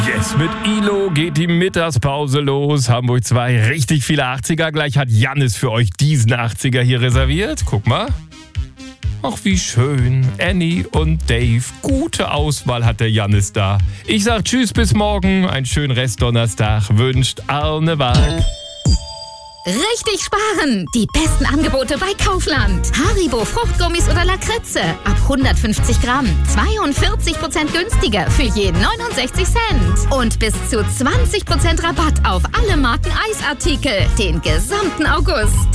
Yes, mit ILO geht die Mittagspause los. Hamburg 2, richtig viele 80er. Gleich hat Jannis für euch diesen 80er hier reserviert. Guck mal. Ach, wie schön. Annie und Dave. Gute Auswahl hat der Jannis da. Ich sag tschüss, bis morgen. Einen schönen Restdonnerstag wünscht Arne Wahl. Richtig sparen! Die besten Angebote bei Kaufland. Haribo Fruchtgummis oder Lakritze. Ab 150 Gramm. 42% günstiger für je 69 Cent. Und bis zu 20% Rabatt auf alle Marken Eisartikel. Den gesamten August.